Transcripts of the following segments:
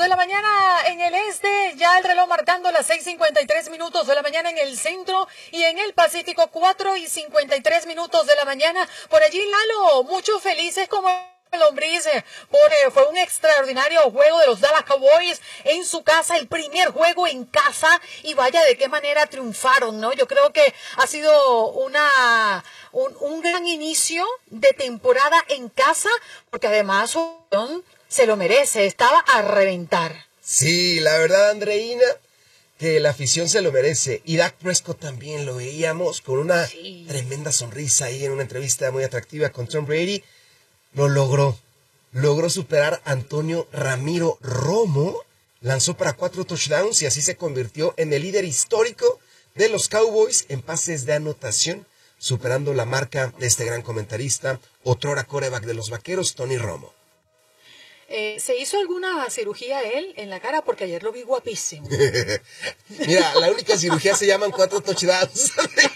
de la mañana en el este, ya el reloj marcando las 6:53 de la mañana en el centro y en el Pacífico 4:53 de la mañana. Por allí, Lalo, muchos felices como lombriz, fue un extraordinario juego de los Dallas Cowboys en su casa, el primer juego en casa, y vaya de qué manera triunfaron, ¿no? Yo creo que ha sido un gran inicio de temporada en casa, porque además se lo merece, estaba a reventar. Sí, la verdad, Andreina, que la afición se lo merece. Y Dak Prescott también lo veíamos con una tremenda sonrisa ahí en una entrevista muy atractiva con Tom Brady. Lo logró. Logró superar a Antonio Ramiro Romo. Lanzó para 4 touchdowns y así se convirtió en el líder histórico de los Cowboys en pases de anotación, superando la marca de este gran comentarista, otrora quarterback de los Vaqueros, Tony Romo. ¿Se hizo alguna cirugía él en la cara? Porque ayer lo vi guapísimo. Mira, la única cirugía se llaman 4 touchdowns.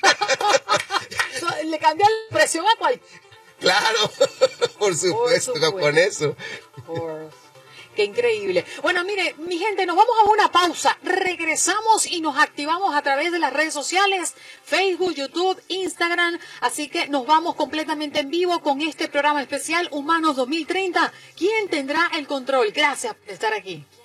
Le cambia la presión a cualquier. Claro, por supuesto, con eso. Qué increíble. Bueno, mire, mi gente, nos vamos a una pausa. Regresamos y nos activamos a través de las redes sociales, Facebook, YouTube, Instagram. Así que nos vamos completamente en vivo con este programa especial Humanos 2030. ¿Quién tendrá el control? Gracias por estar aquí.